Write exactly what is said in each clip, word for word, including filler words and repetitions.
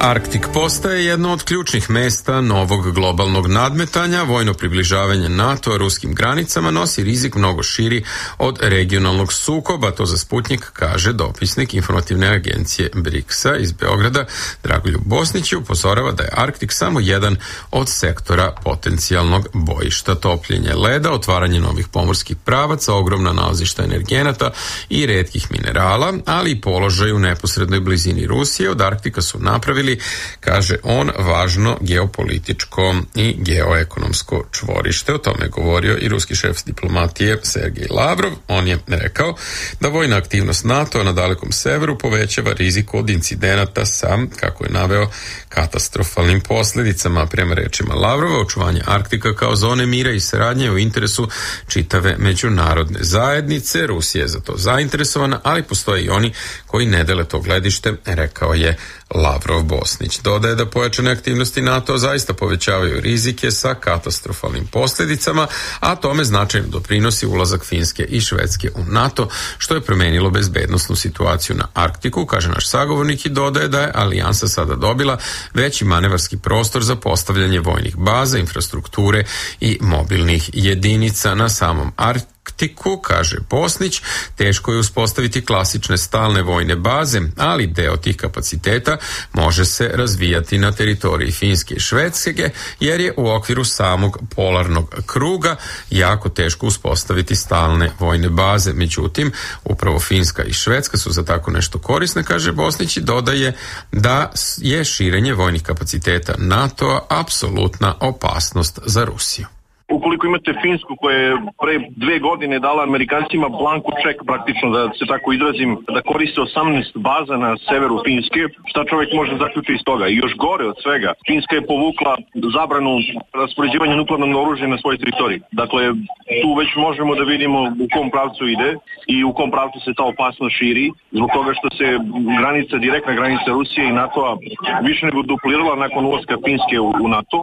Arktik postaje jedno od ključnih mesta novog globalnog nadmetanja. Vojno približavanje NATO-a ruskim granicama nosi rizik mnogo širi od regionalnog sukoba. To za Sputnjik kaže dopisnik informativne agencije Briksa iz Beograda Dragoljub Bosnić i upozorava da je Arktik samo jedan od sektora potencijalnog bojišta. Topljenje leda, otvaranje novih pomorskih pravaca, ogromna nalazišta energenata i retkih minerala, ali i položaj u neposrednoj blizini Rusije od Arktika su napravili, kaže on, važno geopolitičko i geoekonomsko čvorište. O tome je govorio i ruski šef diplomatije Sergej Lavrov. On je rekao da vojna aktivnost NATO na dalekom severu povećava rizik od incidenata sa, kako je naveo, katastrofalnim posljedicama. Prema rečima Lavrova, očuvanje Arktika kao zone mira i saradnje u interesu čitave međunarodne zajednice. Rusija je za to zainteresovana, ali postoje i oni koji ne dele to gledište, rekao je Lavrov Bosnić. Dodaje da pojačane aktivnosti NATO zaista povećavaju rizike sa katastrofalnim posljedicama, a tome značajno doprinosi ulazak Finske i Švedske u NATO, što je promenilo bezbednosnu situaciju na Arktiku, kaže naš sagovornik, i dodaje da je alijansa sada dobila veći manevarski prostor za postavljanje vojnih baza, infrastrukture i mobilnih jedinica na samom Arktiku. Kaže Bosnić, teško je uspostaviti klasične stalne vojne baze, ali deo tih kapaciteta može se razvijati na teritoriji Finske i Švedske, jer je u okviru samog polarnog kruga jako teško uspostaviti stalne vojne baze. Međutim, upravo Finska i Švedska su za tako nešto korisne, kaže Bosnić, i dodaje da je širenje vojnih kapaciteta NATO-a apsolutna opasnost za Rusiju. Ukoliko imate Finsku koja je pre dve godine dala Amerikancima blanko ček, praktično da se tako izrazim, da koriste osamnaest baza na severu Finske, šta čovjek može zaključiti iz toga? I još gore od svega, Finska je povukla zabranu raspoređivanja nuklearnog oružja na svojoj teritoriji. Dakle, tu već možemo da vidimo u kom pravcu ide i u kom pravcu se ta opasnost širi, zbog toga što se granica, direktna granica Rusije i NATO-a više nego duplirala nakon ulaska Finske u, u NATO.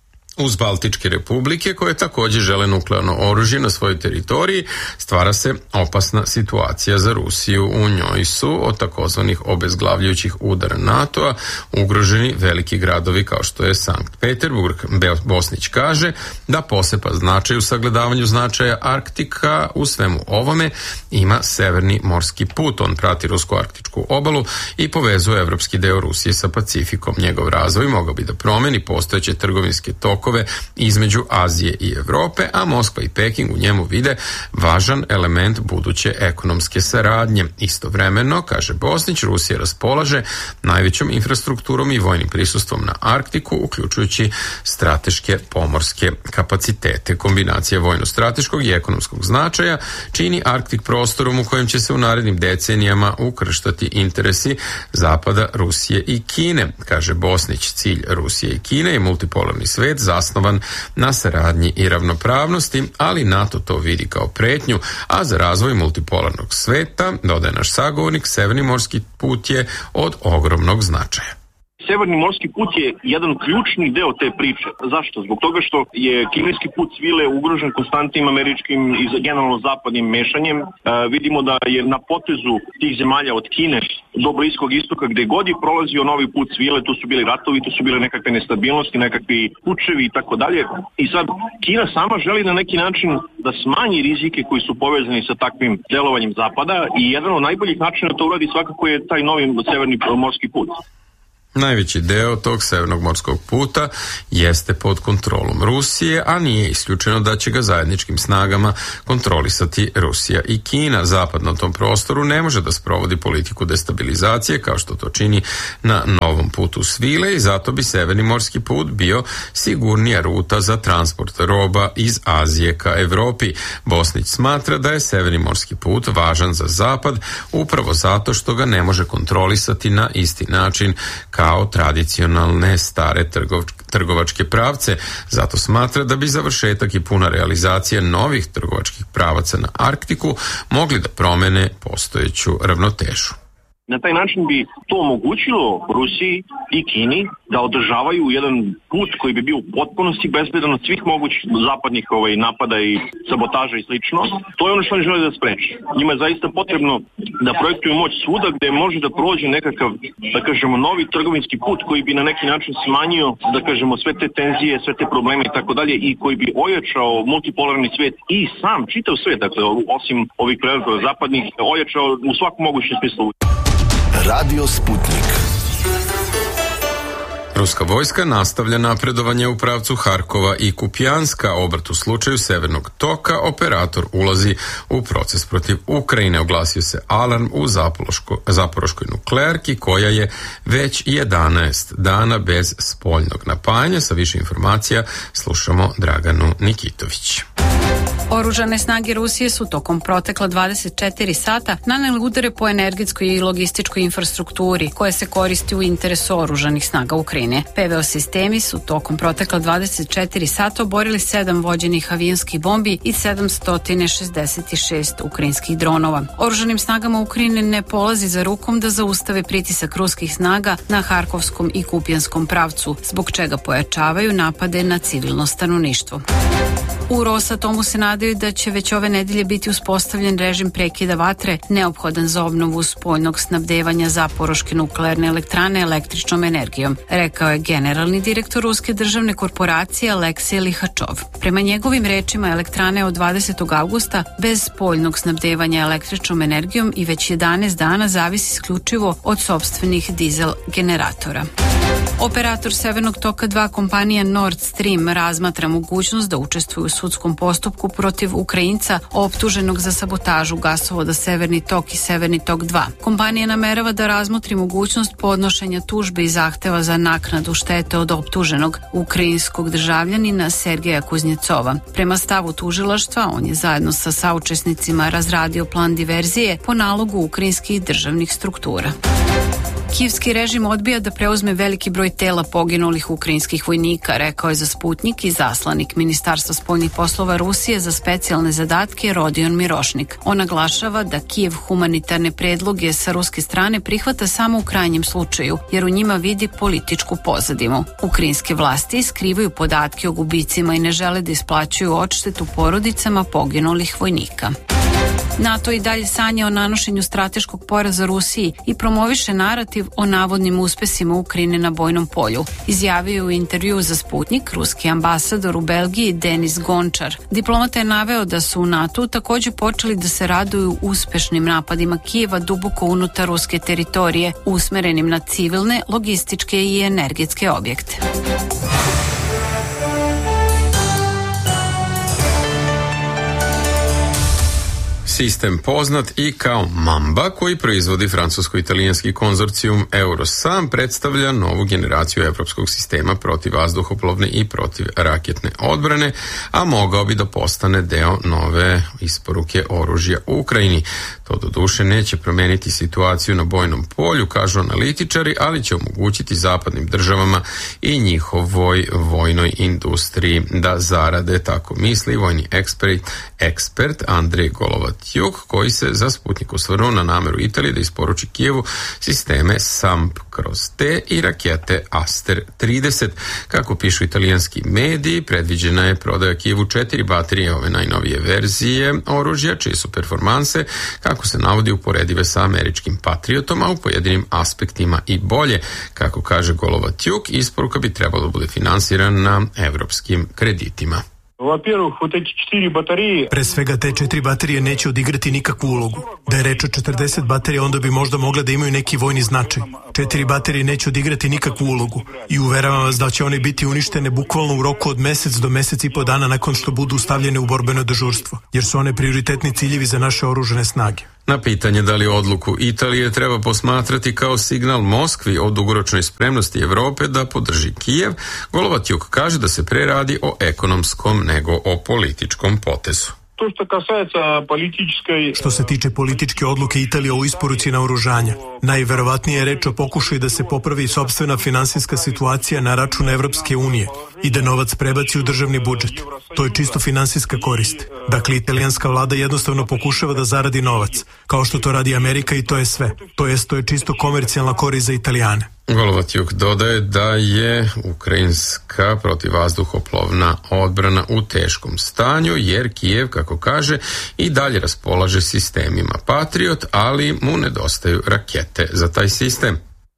Uz Baltičke republike, koje također žele nuklearno oružje na svojoj teritoriji, stvara se opasna situacija za Rusiju. U njoj su od takozvanih obezglavljujućih udara NATO-a ugroženi veliki gradovi kao što je Sankt Peterburg. Bosnić kaže da poseban značaj u sagledavanju značaja Arktika u svemu ovome ima severni morski put. On prati rusko-arktičku obalu i povezuje evropski deo Rusije sa Pacifikom. Njegov razvoj mogao bi da promeni postojeće trgovinske tokove između Azije i Europe, a Moskva i Peking u njemu vide važan element buduće ekonomske saradnje. Istovremeno, kaže Bosnić, Rusija raspolaže najvećom infrastrukturom i vojnim prisustvom na Arktiku, uključujući strateške pomorske kapacitete. Kombinacija vojno-strateškog i ekonomskog značaja čini Arktik prostorom u kojem će se u narednim decenijama ukrštati interesi Zapada, Rusije i Kine. Kaže Bosnić, cilj Rusije i Kine je multipolarni svet zasnovan na saradnji i ravnopravnosti, ali NATO to vidi kao pretnju, a za razvoj multipolarnog sveta, dodaje naš sagovornik, Severni morski put je od ogromnog značaja. Severni morski put je jedan ključni deo te priče. Zašto? Zbog toga što je kineski put svile ugrožen konstantnim američkim i generalno zapadnim mešanjem. E, vidimo da je na potezu tih zemalja od Kine do Bliskog istoka, gde god je prolazio novi put svile, tu su bili ratovi, tu su bile nekakve nestabilnosti, nekakvi pučevi i tako dalje. I sad Kina sama želi na neki način da smanji rizike koji su povezani sa takvim delovanjem zapada i jedan od najboljih načina da to uradi svakako je taj novi severni morski put. Najveći deo tog severnog morskog puta jeste pod kontrolom Rusije, a nije isključeno da će ga zajedničkim snagama kontrolisati Rusija i Kina. Zapad na tom prostoru ne može da sprovodi politiku destabilizacije kao što to čini na novom putu svile i zato bi severni morski put bio sigurnija ruta za transport roba iz Azije ka Evropi. Bosnić smatra da je severni morski put važan za Zapad upravo zato što ga ne može kontrolisati na isti način kao tradicionalne stare trgovačke pravce. Zato smatra da bi završetak i puna realizacija novih trgovačkih pravaca na Arktiku mogli da promene postojeću ravnotežu. Na taj način bi to omogućilo Rusiji i Kini da održavaju jedan put koji bi bio u potpunosti bezbedan od svih mogućih zapadnih ovaj, napada i sabotaža i slično. To je ono što oni žele da spreče. Njima je zaista potrebno da projektuju moć svuda gde može da prođe nekakav, da kažemo, novi trgovinski put koji bi na neki način smanjio, da kažemo, sve te tenzije, sve te probleme i tako dalje i koji bi ojačao multipolarni svet i sam čitav svet, dakle, osim ovih prerazgova zapadnih, ojačao u svakom mogućem smislu. Radio Sputnik. Ruska vojska nastavlja napredovanje u pravcu Harkova i Kupjanska. Obrt u slučaju Severnog toka, operator ulazi u proces protiv Ukrajine. Oglasio se alarm u Zaporoškoj nuklearki koja je već jedanaest dana bez spoljnog napajanja. Sa više informacija slušamo Draganu Nikitović. Oružane snage Rusije su tokom protekla dvadeset četiri sata naneli udare po energetskoj i logističkoj infrastrukturi koja se koristi u interesu oružanih snaga Ukrajine. P V O sistemi su tokom protekla dvadeset četiri sata oborili sedam vođenih avionskih bombi i sedamsto šezdeset šest ukrajinskih dronova. Oružanim snagama Ukrajine ne polazi za rukom da zaustave pritisak ruskih snaga na Harkovskom i Kupjanskom pravcu, zbog čega pojačavaju napade na civilno stanovništvo. U Rosatomu se nadaju da će već ove nedelje biti uspostavljen režim prekida vatre neophodan za obnovu spoljnog snabdevanja Zaporoške nuklearne elektrane električnom energijom, rekao je generalni direktor Ruske državne korporacije Aleksej Lihačov. Prema njegovim rečima, elektrana je od dvadesetog avgusta bez spoljnog snabdevanja električnom energijom i već jedanaest dana zavisi isključivo od sopstvenih dizel generatora. Operator Severnog toka dva kompanija Nord Stream razmatra mogućnost da učestvuje u sudskom postupku protiv Ukrajinca optuženog za sabotažu gasovoda Severni tok i Severni tok dva. Kompanija namerava da razmotri mogućnost podnošenja tužbe i zahteva za naknadu štete od optuženog ukrajinskog državljanina Sergeja Kuznjecova. Prema stavu tužilaštva, on je zajedno sa saučesnicima razradio plan diverzije po nalogu ukrajinskih državnih struktura. Kijevski režim odbija da preuzme veliki broj tela poginulih ukrajinskih vojnika, rekao je za Sputnik i zaslanik Ministarstva spoljnih poslova Rusije za specijalne zadatke Rodion Mirošnik. On naglašava da Kijev humanitarne predloge sa ruske strane prihvata samo u krajnjem slučaju, jer u njima vidi političku pozadinu. Ukrajinske vlasti skrivaju podatke o gubicima i ne žele da isplaćuju odštetu porodicama poginulih vojnika. NATO i dalje sanja o nanošenju strateškog poraza Rusiji i promoviše narativ o navodnim uspesima Ukrajine na bojnom polju. Izjavio u intervju za Sputnik ruski ambasador u Belgiji Denis Gončar. Diplomata je naveo da su u NATO također počeli da se raduju uspešnim napadima Kijeva duboko unutar ruske teritorije, usmerenim na civilne, logističke i energetske objekte. Sistem poznat i kao Mamba, koji proizvodi francusko-italijanski konzorcijum Eurosam, predstavlja novu generaciju evropskog sistema protiv vazduhoplovne i protiv raketne odbrane, a mogao bi da postane deo nove isporuke oružja u Ukrajini. To doduše neće promeniti situaciju na bojnom polju, kažu analitičari, ali će omogućiti zapadnim državama i njihovoj vojnoj industriji da zarade, tako misli vojni ekspert, ekspert Andrej Golovatjuk, koji se za Sputnik osvrnuo na nameru Italije da isporuči Kijevu sisteme SAMP kroz T i rakete Aster trideset. Kako pišu italijanski mediji, predviđena je prodaja Kijevu četiri baterije ove najnovije verzije oružja, čije su performanse, kako se navodi, uporedive sa američkim Patriotom, a u pojedinim aspektima i bolje. Kako kaže Golovatjuk, isporuka bi trebalo da bude finansirana evropskim kreditima. Pre svega, te četiri baterije neće odigrati nikakvu ulogu. Da je reč o četrdeset baterija, onda bi možda mogle da imaju neki vojni značaj. Četiri baterije neće odigrati nikakvu ulogu i uveravam vas da će one biti uništene bukvalno u roku od mesec do mesec i po dana nakon što budu stavljene u borbeno dežurstvo, jer su one prioritetni ciljevi za naše oružane snage. Na pitanje da li odluku Italije treba posmatrati kao signal Moskvi o dugoročnoj spremnosti Evrope da podrži Kijev, Golovatjuk kaže da se pre radi o ekonomskom nego o političkom potezu. Što se tiče političke odluke Italije o isporuci naoružanja, najverovatnije je reč o pokušaju da se popravi sopstvena finansijska situacija na račun Evropske unije i da novac prebaci u državni budžet. To je čisto finansijska korist. Dakle, italijanska vlada jednostavno pokušava da zaradi novac, kao što to radi Amerika i to je sve. To jest, to je čisto komercijalna korist za Italijane. Golovatjuk dodaje da je ukrajinska protivvazduhoplovna odbrana u teškom stanju, jer Kijev, kako kaže, i dalje raspolaže sistemima Patriot, ali mu nedostaju rakete za taj sistem.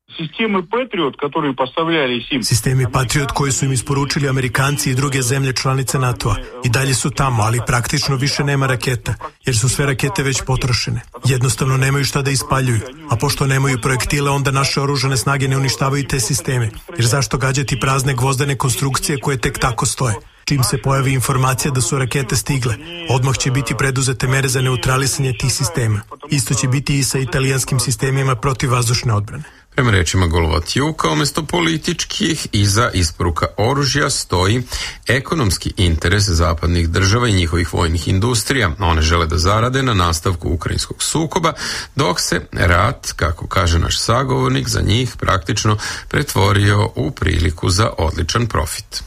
Sistemi Patriot koji su im isporučili Amerikanci i druge zemlje članice NATO-a i dalje su tamo, ali praktično više nema raketa, jer su sve rakete već potrošene. Jednostavno nemaju šta da ispaljuju, a pošto nemaju projektile, onda naše oružane snage ne uništavaju te sisteme, jer zašto gađati prazne gvozdene konstrukcije koje tek tako stoje? Čim se pojavi informacija da su rakete stigle, odmah će biti preduzete mere za neutralisanje tih sistema. Isto će biti i sa italijanskim sistemima protivvazdušne odbrane. Prema rečima Golovatjuka, umjesto političkih iza isporuka oružja stoji ekonomski interes zapadnih država i njihovih vojnih industrija. One žele da zarade na nastavku ukrajinskog sukoba, dok se rat, kako kaže naš sagovornik, za njih praktično pretvorio u priliku za odličan profit.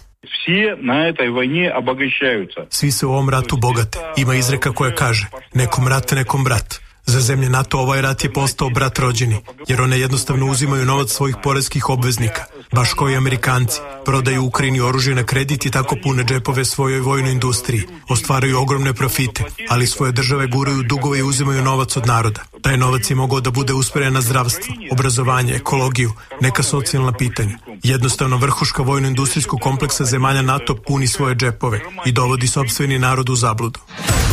Svi se u ovom ratu bogate. Ima izreka koja kaže, nekom rat, nekom brat. Za zemlje NATO ovaj rat je postao brat rođeni, jer one jednostavno uzimaju novac svojih poreskih obveznika, baš kao i Amerikanci. Prodaju Ukrajini oružje na kredit i tako pune džepove svojoj vojnoj industriji. Ostvaraju ogromne profite, ali svoje države guraju dugove i uzimaju novac od naroda. Taj novac je mogao da bude usmjeren na zdravstvo, obrazovanje, ekologiju, neka socijalna pitanja. Jednostavno vrhuška vojno-industrijskog kompleksa zemalja NATO puni svoje džepove i dovodi sopstveni narod u zabludu.